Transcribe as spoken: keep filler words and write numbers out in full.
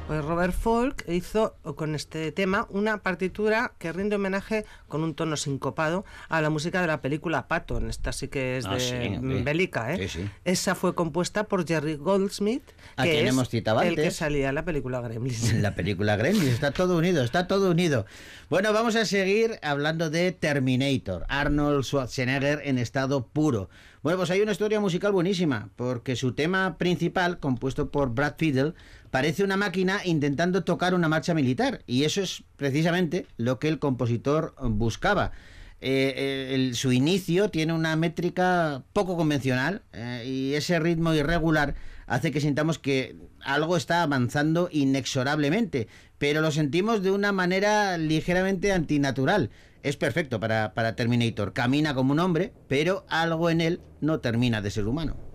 Pues Robert Folk hizo con este tema una partitura que rinde homenaje con un tono sincopado a la música de la película Patton. Esta sí que es Ah, de sí, sí. bélica, ¿eh? Sí, sí. Esa fue compuesta por Jerry Goldsmith, A que quien es hemos citado el antes. que salía en la película Gremlins. La película Gremlins, está todo unido, está todo unido. Bueno, vamos a seguir hablando de Terminator, Arnold Schwarzenegger en estado puro. Bueno, pues hay una historia musical buenísima, porque su tema principal, compuesto por Brad Fiedel, parece una máquina intentando tocar una marcha militar, y eso es precisamente lo que el compositor buscaba. Eh, el, su inicio tiene una métrica poco convencional, eh, y ese ritmo irregular hace que sintamos que algo está avanzando inexorablemente, pero lo sentimos de una manera ligeramente antinatural. Es perfecto para, para Terminator. Camina como un hombre, pero algo en él no termina de ser humano.